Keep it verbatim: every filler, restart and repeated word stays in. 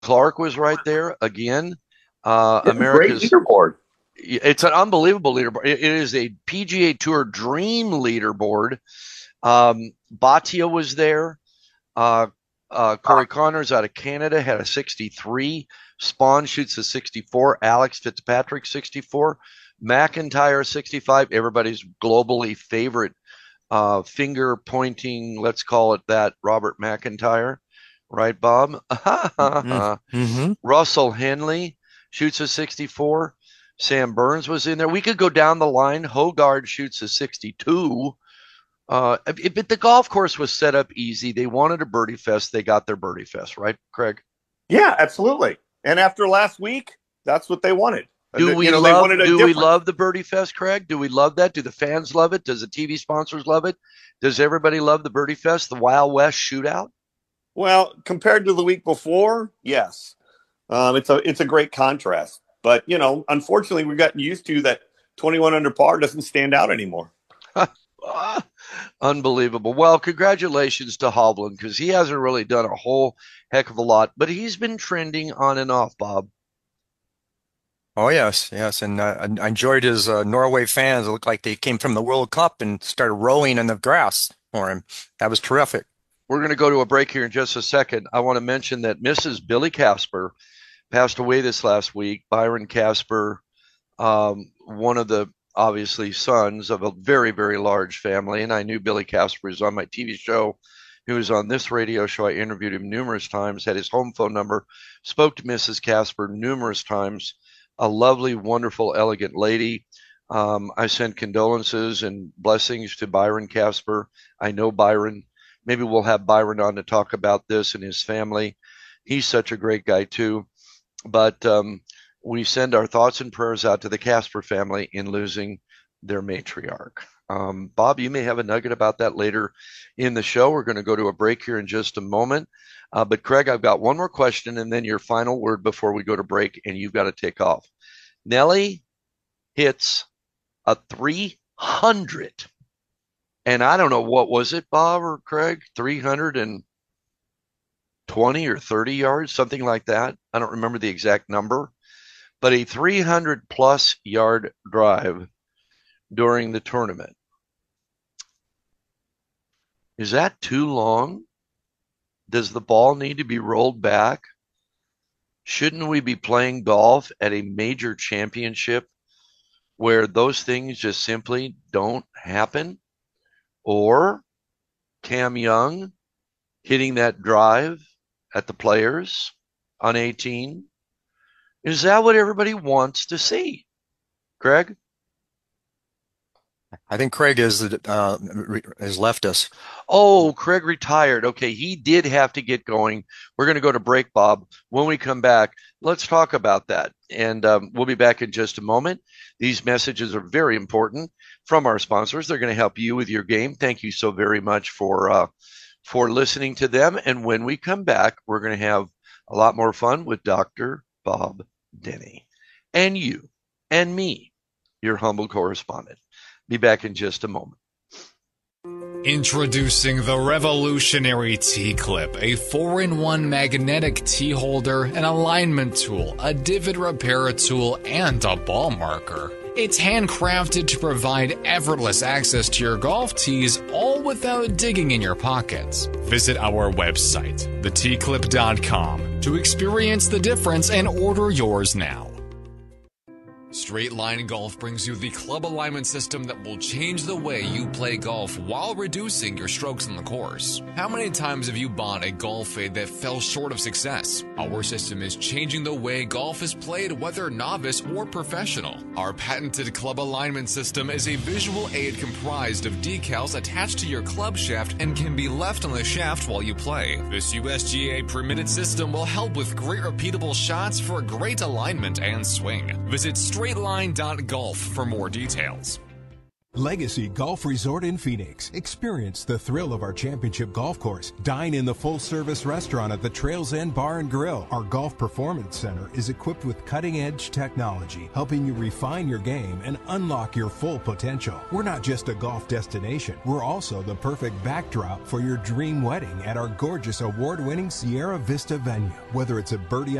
Clark was right there again. Uh, Yeah, great America's leaderboard. it's an unbelievable leaderboard. It is a P G A Tour dream leaderboard. Um, Batia was there. Uh, uh, Corey Connors out of Canada had a sixty-three. Spawn shoots a sixty-four. Alex Fitzpatrick sixty-four. McIntyre sixty-five. Everybody's globally favorite uh, finger pointing, let's call it that, Robert McIntyre. Right, Bob? Mm-hmm. Russell Henley shoots a sixty-four. Sam Burns was in there. We could go down the line. Hogard shoots a sixty-two. Uh, it, but the golf course was set up easy. They wanted a birdie fest. They got their birdie fest, right, Craig? Yeah, absolutely. And after last week, that's what they wanted. Do we You know, they love? wanted a Do we difference. love the birdie fest, Craig? Do we love that? Do the fans love it? Does the T V sponsors love it? Does everybody love the birdie fest, the Wild West shootout? Well, compared to the week before, yes, um, it's a it's a great contrast. But you know, unfortunately, we've gotten used to that twenty-one under par doesn't stand out anymore. Ah, unbelievable. Well, congratulations to Hovland because he hasn't really done a whole heck of a lot, but he's been trending on and off, Bob. Oh yes, yes, and uh, I enjoyed his uh, Norway fans. It looked like they came from the World Cup and started rolling in the grass for him. That was terrific. We're going to go to a break here in just a second. I want to mention that Missus Billy Casper passed away this last week. Byron Casper, um, one of the obviously sons of a very, very large family. And I knew Billy Casper was on my T V show. He was on this radio show. I interviewed him numerous times, had his home phone number, spoke to Missus Casper numerous times. A lovely, wonderful, elegant lady. Um, I send condolences and blessings to Byron Casper. I know Byron. Maybe we'll have Byron on to talk about this and his family. He's such a great guy, too. But um, we send our thoughts and prayers out to the Casper family in losing their matriarch. Um, Bob, you may have a nugget about that later in the show. We're going to go to a break here in just a moment. Uh, but Craig, I've got one more question and then your final word before we go to break, and you've got to take off. Nelly hits a three hundred, and I don't know, what was it, Bob or Craig? three hundred twenty or thirty yards, something like that. I don't remember the exact number, but a three hundred plus yard drive during the tournament. Is that too long? Does the ball need to be rolled back? Shouldn't we be playing golf at a major championship where those things just simply don't happen? Or Cam Young hitting that drive at the Players on eighteen? Is that what everybody wants to see? Craig? I think Craig is uh, has left us. Oh, Craig retired. Okay, he did have to get going. We're going to go to break, Bob. When we come back, let's talk about that. And um, we'll be back in just a moment. These messages are very important from our sponsors. They're going to help you with your game. Thank you so very much for uh, for listening to them. And when we come back, we're going to have a lot more fun with Doctor Bob Denny and you and me, your humble correspondent. Be back in just a moment. Introducing the revolutionary T-Clip, a four in one magnetic T-holder, an alignment tool, a divot repair tool, and a ball marker. It's handcrafted to provide effortless access to your golf tees, all without digging in your pockets. Visit our website, the t clip dot com, to experience the difference and order yours now. Straight Line Golf brings you the club alignment system that will change the way you play golf while reducing your strokes on the course. How many times have you bought a golf fade that fell short of success? Our system is changing the way golf is played, whether novice or professional. Our patented club alignment system is a visual aid comprised of decals attached to your club shaft and can be left on the shaft while you play. This U S G A permitted system will help with great repeatable shots for great alignment and swing. Visit straight line dot golf for more details. Legacy Golf Resort in Phoenix. Experience the thrill of our championship golf course. Dine in the full-service restaurant at the Trails End Bar and Grill. Our Golf Performance Center is equipped with cutting-edge technology, helping you refine your game and unlock your full potential. We're not just a golf destination. We're also the perfect backdrop for your dream wedding at our gorgeous award-winning Sierra Vista venue. Whether it's a birdie